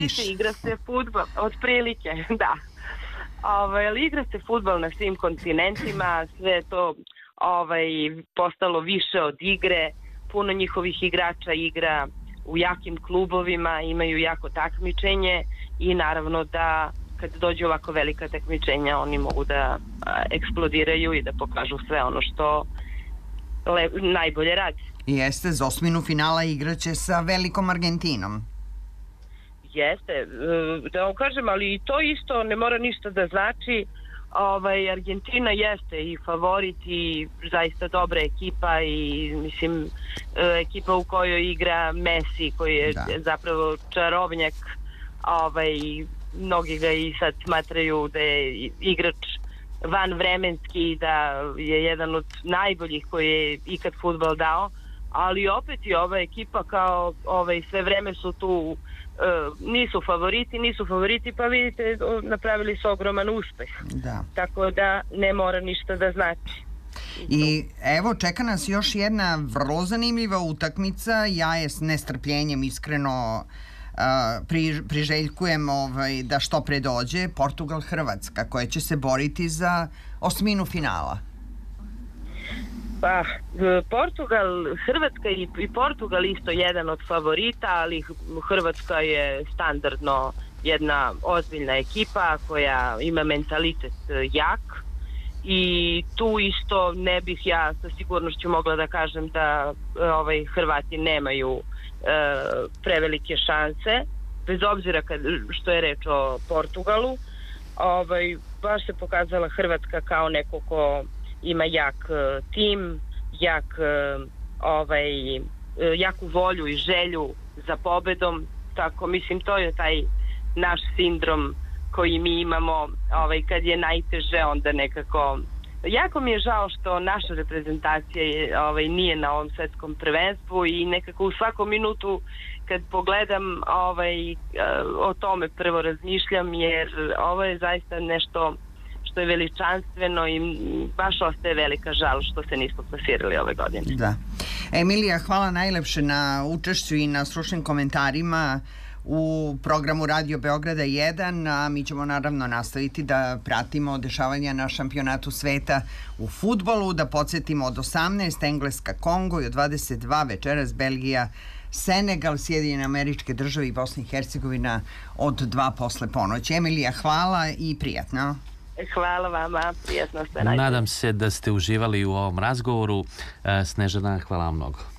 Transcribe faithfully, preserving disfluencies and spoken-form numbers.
Igra se fudbal, otprilike, da. Ovaj, ali igra se fudbal na svim kontinentima, sve je to ovaj, postalo više od igre, puno njihovih igrača igra u jakim klubovima, imaju jako takmičenje i naravno da kad dođe ovako velika takmičenja oni mogu da a, eksplodiraju i da pokažu sve ono što le, najbolje radi. Jeste, za osminu finala igraće sa velikom Argentinom. Jeste, da vam kažem, ali i to isto ne mora ništa da znači. Ovaj, Argentina jeste i favorit i zaista dobra ekipa i mislim ekipa u kojoj igra Messi koji je da. zapravo čarobnjak, ovaj, mnogi ga i sad smatraju da je igrač vanvremenski, da je jedan od najboljih koji je ikad fudbal dao, ali opet i ova ekipa kao ovaj, sve vreme su tu. Uh, nisu favoriti, nisu favoriti, pa vidite, napravili su ogroman uspeh. Da. Tako da ne mora ništa da znači. I evo, čeka nas još jedna vrlo zanimljiva utakmica. Ja je s nestrpljenjem iskreno uh, pri, priželjkujem ovaj, da što pre dođe Portugal-Hrvatska, koja će se boriti za osminu finala. Pa, Portugal, Hrvatska i, i Portugal isto jedan od favorita, ali Hrvatska je standardno jedna ozbiljna ekipa koja ima mentalitet jak i tu isto ne bih ja sa sigurnošću mogla da kažem da ovaj, Hrvati nemaju e, prevelike šanse, bez obzira kad, što je reč o Portugalu. Ovaj, baš se pokazala Hrvatska kao neko ko ima jak uh, tim, jak, uh, ovaj, uh, jaku volju i želju za pobedom, tako mislim to je taj naš sindrom koji mi imamo, ovaj, kad je najteže onda nekako. Jako mi je žao što naša reprezentacija je, ovaj, nije na ovom svetskom prvenstvu i nekako u svakom minutu kad pogledam ovaj, uh, o tome prvo razmišljam, jer ovo je zaista nešto što je veličanstveno i baš ostaje velika žal što se nismo plasirali ove godine. Da. Emilija, hvala najlepše na učešću i na stručnim komentarima u programu Radio Beograda jedan, a mi ćemo naravno nastaviti da pratimo dešavanja na šampionatu sveta u fudbalu, da podsjetimo od osamnaest Engleska Kongo i od dvadeset dva večeras Belgija Senegal, Sjedinjene Američke Države i Bosna i Hercegovina od dva posle ponoći. Emilija, hvala i prijatno. Hvala vama, prijatno ste. Nadam se da ste uživali u ovom razgovoru. Snežana, hvala vam mnogo.